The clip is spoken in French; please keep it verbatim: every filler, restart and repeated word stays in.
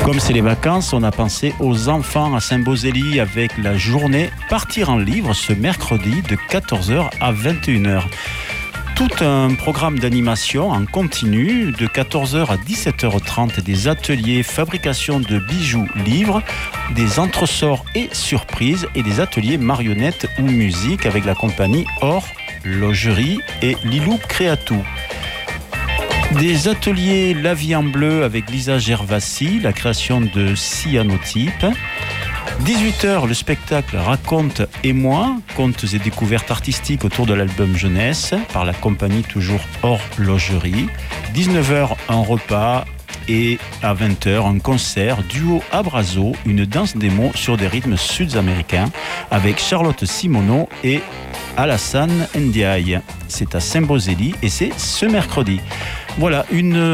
Comme c'est les vacances, on a pensé aux enfants à Saint-Beauzély avec la journée Partir en livre ce mercredi de quatorze heures à vingt et une heures. Tout un programme d'animation en continu de quatorze heures à dix-sept heures trente, des ateliers fabrication de bijoux livres, des entresorts et surprises et des ateliers marionnettes ou musique avec la compagnie Horlogerie et Lilou Créatou. Des ateliers La vie en bleu avec Lisa Gervasi, la création de cyanotypes. dix-huit heures, le spectacle Raconte et moi, contes et découvertes artistiques autour de l'album jeunesse par la compagnie toujours Horlogerie. dix-neuf heures, un repas et à vingt heures, un concert duo Abrazo, une danse démo sur des rythmes sud-américains avec Charlotte Simoneau et Alassane Ndiaye. C'est à Saint-Beauzély et c'est ce mercredi. Voilà, une